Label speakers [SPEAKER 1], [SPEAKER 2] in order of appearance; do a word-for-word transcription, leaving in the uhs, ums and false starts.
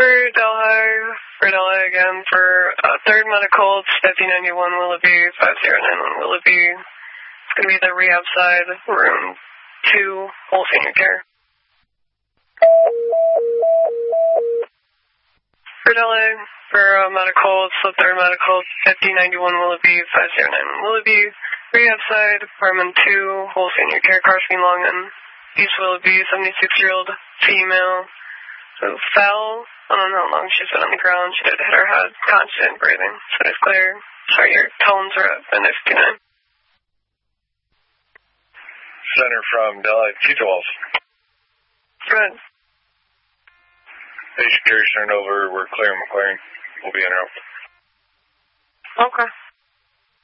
[SPEAKER 1] For Delhi, for Delhi again, for uh, third medical, it's fifty ninety-one Willoughby, five zero nine one Willoughby. It's going to be the rehab side, room two, whole senior care. For Delhi, for uh, medical, it's the third medical, fifty ninety-one Willoughby, five zero nine one Willoughby. Rehab side, apartment two, whole senior care, Carsby Longman, East Willoughby, seventy-six-year-old female. So fell. I don't know how long she's been on the ground. She did hit her head, constant breathing. So it's clear. Sorry, your tones are at N fifty-nine.
[SPEAKER 2] Center from Delhi, two twelve.
[SPEAKER 1] Good.
[SPEAKER 2] Patient carries turned over. We're clear McLaren. We'll be in route.
[SPEAKER 1] Okay.